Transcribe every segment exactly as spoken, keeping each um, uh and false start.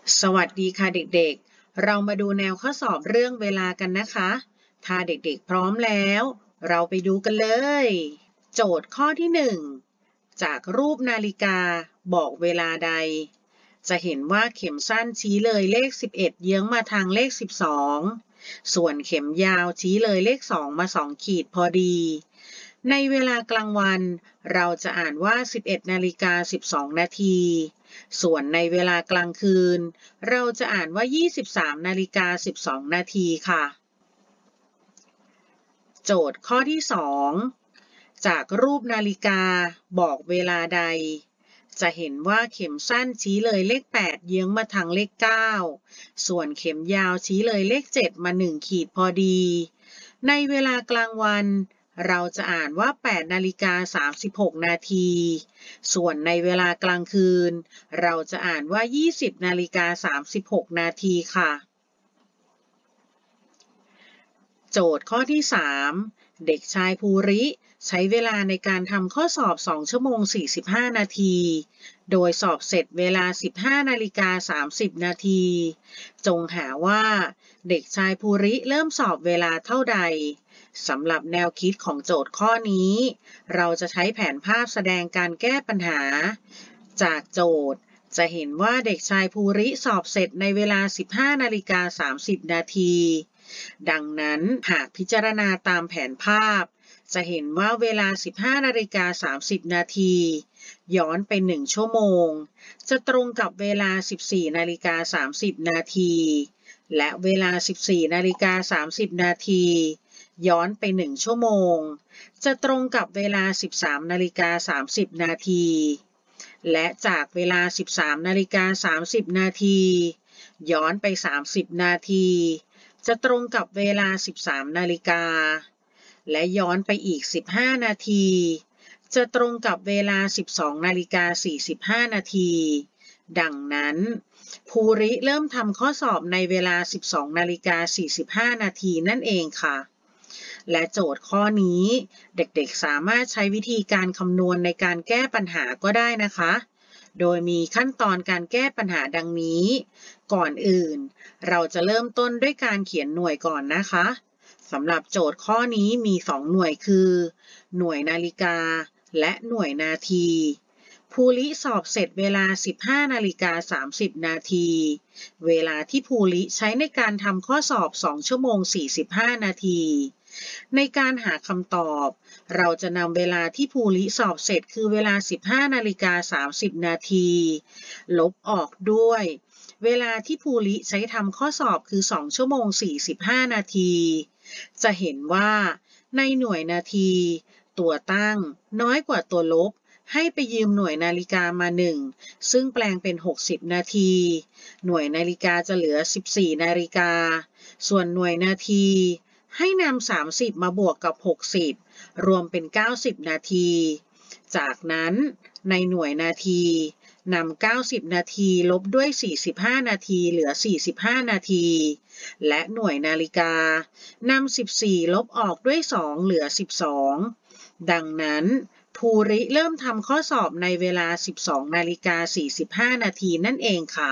สวัสดีค่ะเด็กๆ เรามาดูแนวข้อสอบเรื่องเวลากันนะคะ ถ้าเด็กๆพร้อมแล้ว เราไปดูกันเลย โจทย์ข้อที่หนึ่งจากรูปนาฬิกาบอกเวลาใด จะเห็นว่าเข็มสั้นชี้เลยเลขสิบเอ็ดเยื้องมาทางเลขสิบสอง ส่วนเข็มยาวชี้เลยเลขสองมาสองขีดพอดี ในเวลากลางวันเราจะอ่านว่าสิบเอ็ดนาฬิกาสิบสองนาทีส่วนในเวลากลางคืนเราจะอ่านว่ายี่สิบสามนาฬิกาสิบสองนาทีค่ะโจทย์ข้อที่สองจากรูปนาฬิกาบอกเวลาใดจะเห็นว่าเข็มสั้นชี้เลยเลขแปดเยื้องมาทางเลขเก้าส่วนเข็มยาวชี้เลยเลขเจ็ดมาหนึ่งขีดพอดีในเวลากลางวันเราจะอ่านว่าแปดนาฬิกาสามสิบหกนาทีส่วนในเวลากลางคืนเราจะอ่านว่ายี่สิบนาฬิกาสามสิบหกนาทีค่ะโจทย์ข้อที่สามเด็กชายภูริใช้เวลาในการทำข้อสอบสองชั่วโมงสี่สิบห้านาทีโดยสอบเสร็จเวลาสิบห้านาฬิกาสามสิบนาทีจงหาว่าเด็กชายภูริเริ่มสอบเวลาเท่าใดสำหรับแนวคิดของโจทย์ข้อนี้เราจะใช้แผนภาพแสดงการแก้ปัญหาจากโจทย์จะเห็นว่าเด็กชายภูริสอบเสร็จในเวลาสิบห้านาฬิกาสามสิบนาทีดังนั้นหากพิจารณาตามแผนภาพจะเห็นว่าเวลาสิบห้านาฬิกาสามสิบนาทีย้อนไปหนึ่งชั่วโมงจะตรงกับเวลาสิบสี่นาฬิกาสามสิบนาทีและเวลาสิบสี่นาฬิกาสามสิบนาทีย้อนไปหนึ่งชั่วโมงจะตรงกับเวลาสิบสามนาฬิกาสามสิบนาทีและจากเวลาสิบสามนาฬิกาสามสิบนาทีย้อนไปสามสิบนาทีจะตรงกับเวลาสิบสามนาฬิกาและย้อนไปอีกสิบห้านาทีจะตรงกับเวลาสิบสองนาฬิกาสี่สิบห้านาทีดังนั้นภูริเริ่มทำข้อสอบในเวลาสิบสองนาฬิกาสี่สิบห้านาทีนั่นเองค่ะและโจทย์ข้อนี้เด็กๆสามารถใช้วิธีการคำนวณในการแก้ปัญหาก็ได้นะคะโดยมีขั้นตอนการแก้ปัญหาดังนี้ก่อนอื่นเราจะเริ่มต้นด้วยการเขียนหน่วยก่อนนะคะสำหรับโจทย์ข้อนี้มีสองหน่วยคือหน่วยนาฬิกาและหน่วยนาทีภูริสอบเสร็จเวลาสิบห้านาฬิกาสามสิบนาทีเวลาที่ภูริใช้ในการทำข้อสอบสองชั่วโมงสี่สิบห้านาทีในการหาคำตอบเราจะนำเวลาที่ภูริสอบเสร็จคือเวลาสิบห้านาฬิกาสามสิบนาทีลบออกด้วยเวลาที่ภูริใช้ทำข้อสอบคือสองชั่วโมงสี่สิบห้านาทีจะเห็นว่าในหน่วยนาทีตัวตั้งน้อยกว่าตัวลบให้ไปยืมหน่วยนาฬิกามาหนึ่งซึ่งแปลงเป็นหกสิบนาทีหน่วยนาฬิกาจะเหลือสิบสี่นาฬิกาส่วนหน่วยนาทีให้นำสามสิบมาบวกกับหกสิบรวมเป็นเก้าสิบนาทีจากนั้นในหน่วยนาทีนำเก้าสิบนาทีลบด้วยสี่สิบห้านาทีเหลือสี่สิบห้านาทีและหน่วยนาฬิกานำสิบสี่ลบออกด้วยสองเหลือสิบสองดังนั้นภูริเริ่มทำข้อสอบในเวลาสิบสองนาฬิกาสี่สิบห้านาทีนั่นเองค่ะ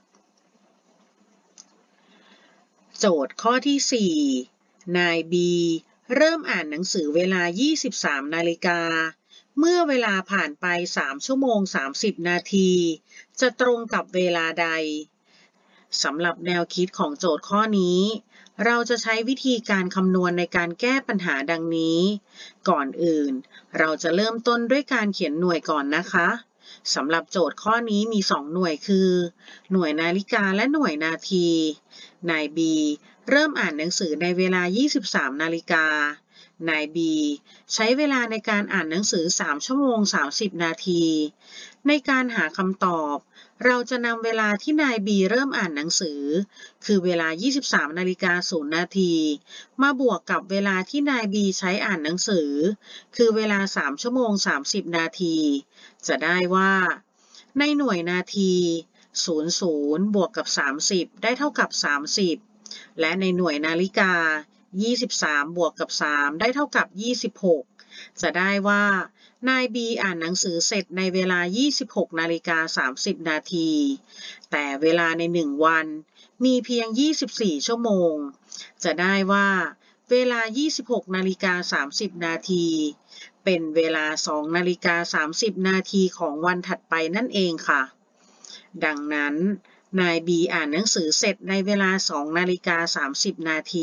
โจทย์ข้อที่สี่นายบีเริ่มอ่านหนังสือเวลายี่สิบสามนาฬิกาเมื่อเวลาผ่านไปสามชั่วโมงสามสิบนาทีจะตรงกับเวลาใดสำหรับแนวคิดของโจทย์ข้อนี้เราจะใช้วิธีการคำนวณในการแก้ปัญหาดังนี้ก่อนอื่นเราจะเริ่มต้นด้วยการเขียนหน่วยก่อนนะคะสำหรับโจทย์ข้อนี้มีสองหน่วยคือหน่วยนาฬิกาและหน่วยนาทีนายบีเริ่มอ่านหนังสือในเวลายี่สิบสามนาฬิกานายบีใช้เวลาในการอ่านหนังสือสามชั่วโมงสามสิบนาทีในการหาคำตอบเราจะนำเวลาที่นายบีเริ่มอ่านหนังสือคือเวลายี่สิบสามนาฬิกาศูนย์นาทีมาบวกกับเวลาที่นายบีใช้อ่านหนังสือคือเวลาสามชั่วโมงสามสิบนาทีจะได้ว่าในหน่วยนาทีศูนย์ ศูนย์บวกกับสามสิบได้เท่ากับสามสิบและในหน่วยนาฬิกายี่สิบสามบวกกับสามได้เท่ากับยี่สิบหกจะได้ว่านายบีอ่านหนังสือเสร็จในเวลา ยี่สิบหกนาฬิกาสามสิบนาที แต่เวลาในหนึ่งวันมีเพียง ยี่สิบสี่ ชั่วโมง จะได้ว่าเวลา ยี่สิบหกนาฬิกาสามสิบนาที เป็นเวลา สองนาฬิกาสามสิบนาทีของวันถัดไปนั่นเองค่ะ ดังนั้นนายบีอ่านหนังสือเสร็จในเวลา สองนาฬิกาสามสิบนาที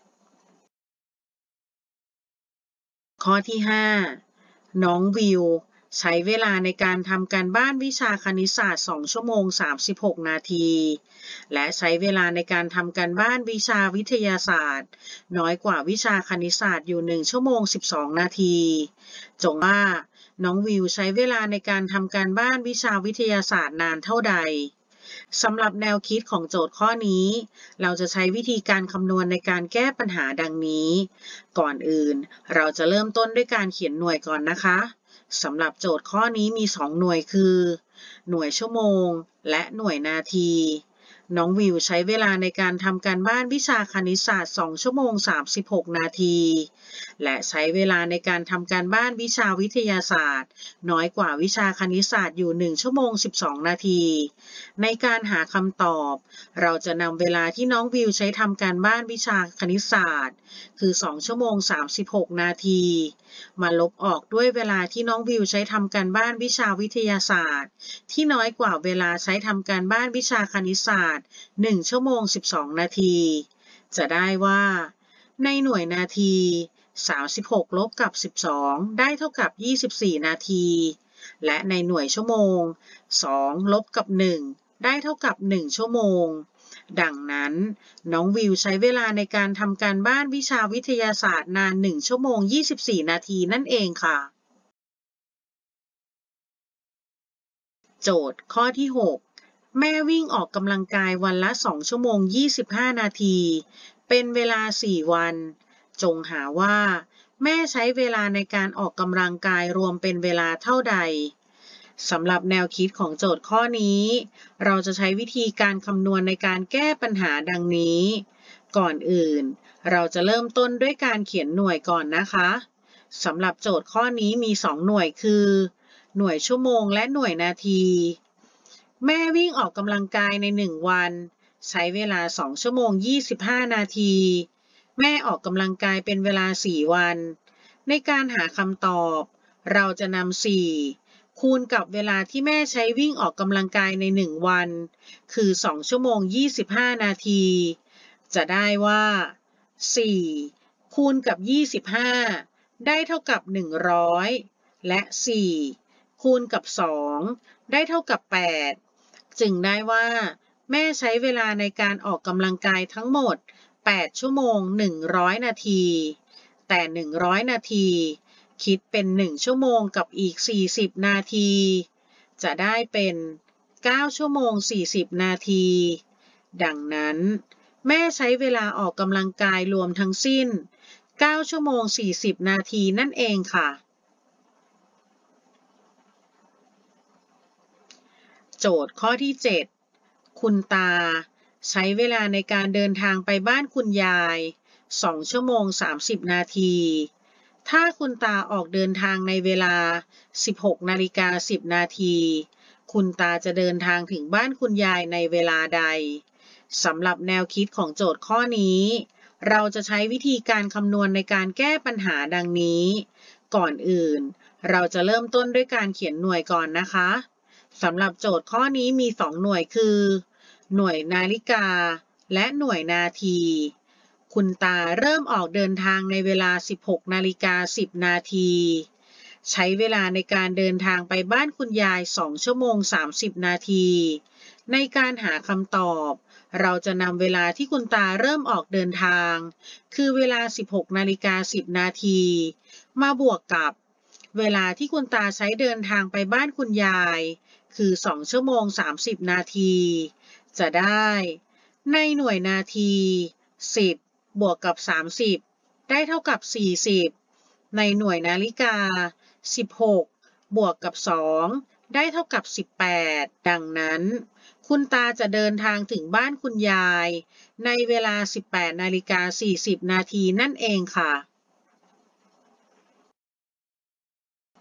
ข้อที่ ห้า น้องวิวใช้เวลาในการทำการบ้านวิชาคณิตศาสตร์ สอง ชั่วโมง สามสิบหก นาที และใช้เวลาในการทำการบ้านวิชาวิทยาศาสตร์น้อยกว่าวิชาคณิตศาสตร์อยู่ หนึ่ง ชั่วโมง สิบสอง นาที จงว่าน้องวิวใช้เวลาในการทำการบ้านวิชาวิทยาศาสตร์นานเท่าใด สำหรับแนวคิดของโจทย์ข้อนี้เราจะใช้วิธีการคำนวณในการแก้ปัญหาดังนี้ ก่อนอื่นเราจะเริ่มต้นด้วยการเขียนหน่วยก่อนนะคะสำหรับโจทย์ข้อนี้มีสองหน่วยคือ หน่วยชั่วโมงและหน่วยนาที น้องวิวใช้เวลาในการทำการบ้านวิชาคณิตศาสตร์ สอง ชั่วโมง สามสิบหก นาที และใช้เวลาในการทำการบ้านวิชาวิทยาศาสตร์น้อยกว่าวิชาคณิตศาสตร์อยู่ หนึ่ง ชั่วโมง สิบสอง นาที ในการหาคำตอบเราจะนำเวลาที่น้องวิวใช้ทำการบ้านวิชาคณิตศาสตร์คือ สอง ชั่วโมง สามสิบหก นาที มาลบออกด้วยเวลาที่น้องวิวใช้ทำการบ้านวิชาวิทยาศาสตร์ที่น้อยกว่าเวลาใช้ทำการบ้านวิชาคณิตศาสตร์ หนึ่ง ชั่วโมง สิบสอง นาที จะได้ว่าในหน่วยนาที สามสิบหก ลบกับ สิบสอง ได้เท่ากับ ยี่สิบสี่ นาที และในหน่วยชั่วโมง สอง ลบกับ หนึ่ง ได้เท่ากับ หนึ่ง ชั่วโมง ดังนั้นน้องวิวใช้เวลาในการทำการบ้านวิชาวิทยาศาสตร์นาน หนึ่ง ชั่วโมง ยี่สิบสี่ นาทีนั่นเองค่ะ โจทย์ข้อที่ หก แม่วิ่งออกกำลังกายวันละ สอง ชั่วโมง ยี่สิบห้า นาที เป็นเวลา สี่ วัน จงหาว่าแม่ใช้เวลาในการออกกำลังกายรวมเป็นเวลาเท่าใด สำหรับแนวคิดของโจทย์ข้อนี้เราจะใช้วิธีการคำนวณในการแก้ปัญหาดังนี้ ก่อนอื่นเราจะเริ่มต้นด้วยการเขียนหน่วยก่อนนะคะสำหรับโจทย์ข้อนี้มีสองหน่วยคือ หน่วยชั่วโมงและหน่วยนาที แม่วิ่งออกกำลังกายในหนึ่งวันใช้เวลา สอง ชั่วโมง ยี่สิบห้า นาที แม่ออกกำลังกายเป็นเวลา สี่ วัน ในการหาคำตอบเราจะนำ สี่ คูณกับเวลาที่แม่ใช้วิ่งออกกำลังกายในหนึ่งวันคือ สอง ชั่วโมง ยี่สิบห้า นาที จะได้ว่า สี่ คูณกับ ยี่สิบห้า ได้เท่ากับ หนึ่งร้อย และ สี่ คูณกับ สอง ได้เท่ากับ แปด จึงได้ว่าแม่ใช้เวลาในการออกกำลังกายทั้งหมด แปด ชั่วโมง หนึ่งร้อย นาที แต่ หนึ่งร้อย นาทีคิดเป็น หนึ่ง ชั่วโมงกับอีก สี่สิบ นาที จะได้เป็น เก้า ชั่วโมง สี่สิบ นาที ดังนั้นแม่ใช้เวลาออกกำลังกายรวมทั้งสิ้น เก้า ชั่วโมง สี่สิบ นาทีนั่นเองค่ะ โจทย์ข้อที่ เจ็ด คุณตาใช้เวลาในการเดินทางไปบ้านคุณยาย สอง ชั่วโมง สามสิบ นาที ถ้าคุณตาออกเดินทางในเวลา สิบหก นาฬิกา สิบ นาที คุณตาจะเดินทางถึงบ้านคุณยายในเวลาใด สำหรับแนวคิดของโจทย์ข้อนี้เราจะใช้วิธีการคำนวณในการแก้ปัญหาดังนี้ ก่อนอื่นเราจะเริ่มต้นด้วยการเขียนหน่วยก่อนนะคะสำหรับโจทย์ข้อนี้มีสองหน่วยคือ หน่วยนาฬิกาและหน่วยนาที คุณตาเริ่มออกเดินทางในเวลา สิบหก นาฬิกา สิบ นาที ใช้เวลาในการเดินทางไปบ้านคุณยาย สอง ชั่วโมง สามสิบ นาที ในการหาคำตอบเราจะนำเวลาที่คุณตาเริ่มออกเดินทางคือเวลา สิบหก นาฬิกา สิบ นาที มาบวกกับเวลาที่คุณตาใช้เดินทางไปบ้านคุณยายคือ สอง ชั่วโมง สามสิบ นาที จะได้ในหน่วยนาที สิบ บวกกับ สามสิบ ได้เท่ากับ สี่สิบ ในหน่วยนาฬิกา สิบหก บวกกับ สอง ได้เท่ากับ สิบแปด ดังนั้นคุณตาจะเดินทางถึงบ้านคุณยายในเวลา สิบแปด นาฬิกา สี่สิบ นาทีนั่นเองค่ะ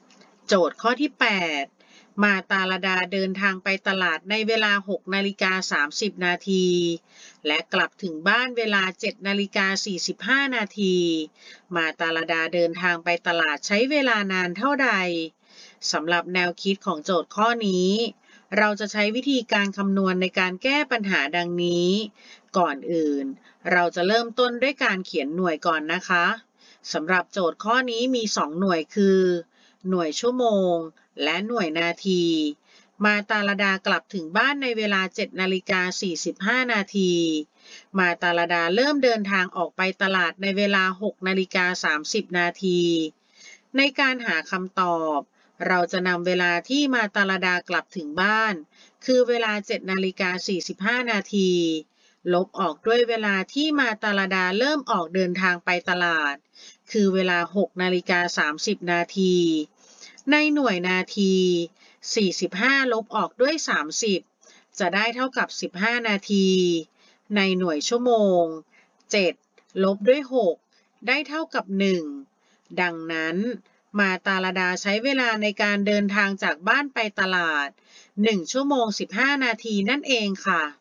โจทย์ข้อที่ แปด มาตาลดาเดินทางไปตลาดในเวลา หกนาฬิกาสามสิบนาที และกลับถึงบ้านเวลา เจ็ดนาฬิกาสี่สิบห้านาที มาตาลดาเดินทางไปตลาดใช้เวลานานเท่าใด สำหรับแนวคิดของโจทย์ข้อนี้ เราจะใช้วิธีการคำนวณในการแก้ปัญหาดังนี้ ก่อนอื่น เราจะเริ่มต้นด้วยการเขียนหน่วยก่อนนะคะสำหรับโจทย์ข้อนี้มีสองหน่วยคือ หน่วยชั่วโมงและหน่วยนาที มาตาลดากลับถึงบ้านในเวลา เจ็ดนาฬิกาสี่สิบห้านาที มาตาลดาเริ่มเดินทางออกไปตลาดในเวลา หกนาฬิกาสามสิบนาที ในการหาคำตอบ เราจะนำเวลาที่มาตาลดากลับถึงบ้าน คือเวลา เจ็ดนาฬิกาสี่สิบห้านาที ลบออกด้วยเวลาที่มาตาลดาเริ่มออกเดินทางไปตลาด คือเวลา หกนาฬิกาสามสิบนาที ในหน่วยนาที สี่สิบห้า ลบออกด้วย สามสิบ จะได้เท่ากับ สิบห้า นาที ในหน่วยชั่วโมง เจ็ด ลบด้วย หก ได้เท่ากับ หนึ่ง ดังนั้น มาตาลดาใช้เวลาในการเดินทางจากบ้านไปตลาด หนึ่ง ชั่วโมง สิบห้า นาทีนั่นเองค่ะ